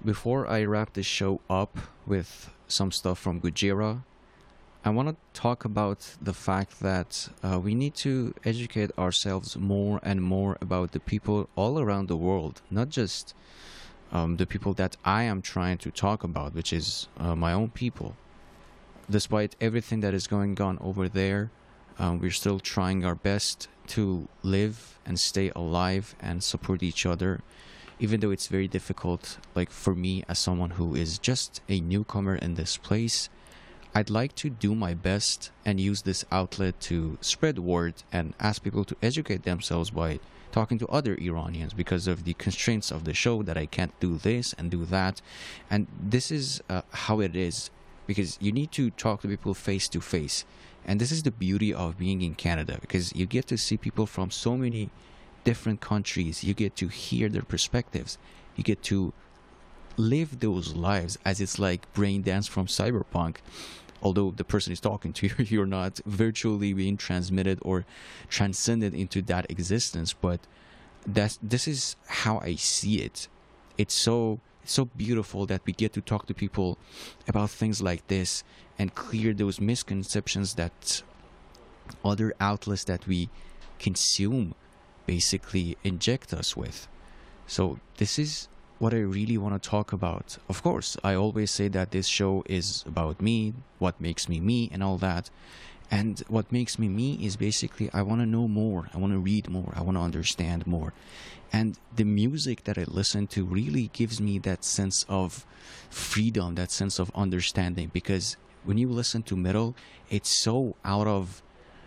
before I wrap this show up with some stuff from Gujira, I want to talk about the fact that we need to educate ourselves more and more about the people all around the world, not just the people that I am trying to talk about, which is my own people. Despite everything that is going on over there, we're still trying our best to live and stay alive and support each other, even though it's very difficult. Like for me, as someone who is just a newcomer in this place, I'd like to do my best and use this outlet to spread word and ask people to educate themselves by talking to other Iranians because of the constraints of the show that I can't do this and do that. And this is how it is, because you need to talk to people face to face. And this is the beauty of being in Canada, because you get to see people from so many different countries. You get to hear their perspectives. You get to live those lives as it's like brain dance from Cyberpunk. Although the person is talking to you, you're not virtually being transmitted or transcended into that existence. But this is how I see it. It's so beautiful that we get to talk to people about things like this and clear those misconceptions that other outlets that we consume basically inject us with. So this is what I really want to talk about. Of course, I always say that this show is about me, what makes me me, and all that. And what makes me me is basically I want to know more, I want to read more, I want to understand more. And the music that I listen to really gives me that sense of freedom, that sense of understanding. Because when you listen to metal, it's so out of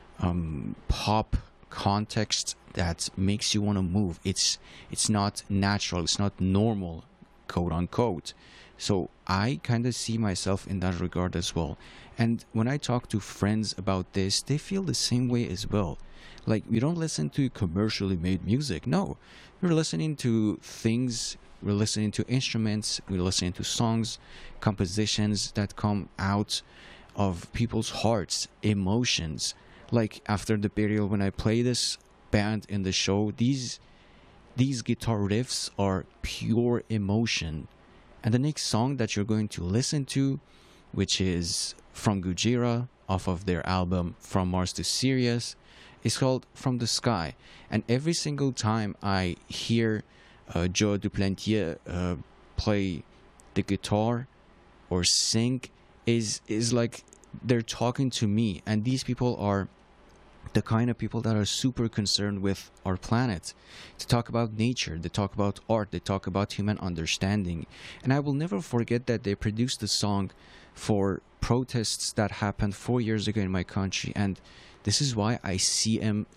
pop context that makes you want to move. It's not natural, it's not normal, quote unquote. So I kind of see myself in that regard as well. And when I talk to friends about this, they feel the same way as well. Like, we don't listen to commercially made music. No, we're listening to things, we're listening to instruments, we're listening to songs, compositions that come out of people's hearts, emotions. Like after the burial, when I play this band in the show, these guitar riffs are pure emotion. And the next song that you're going to listen to, which is from Gujira off of their album From Mars to Sirius, is called From the Sky. And every single time I hear Joe Duplantier play the guitar or sing, is like they're talking to me. And these people are the kind of people that are super concerned with our planet. They talk about nature, they talk about art, they talk about human understanding. And I will never forget that they produced a song for protests that happened 4 years ago in my country. And this is why I see them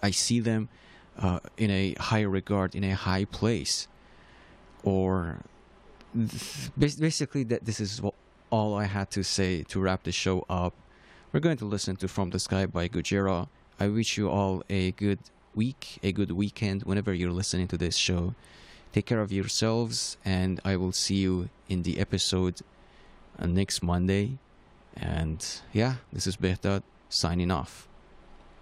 in a high regard, in a high place. Or basically, that this is all I had to say to wrap the show up. We're going to listen to From the Sky by Gujira. I wish you all a good week, a good weekend whenever you're listening to this show. Take care of yourselves, and I will see you in the episode next Monday. And yeah, this is Behdad signing off.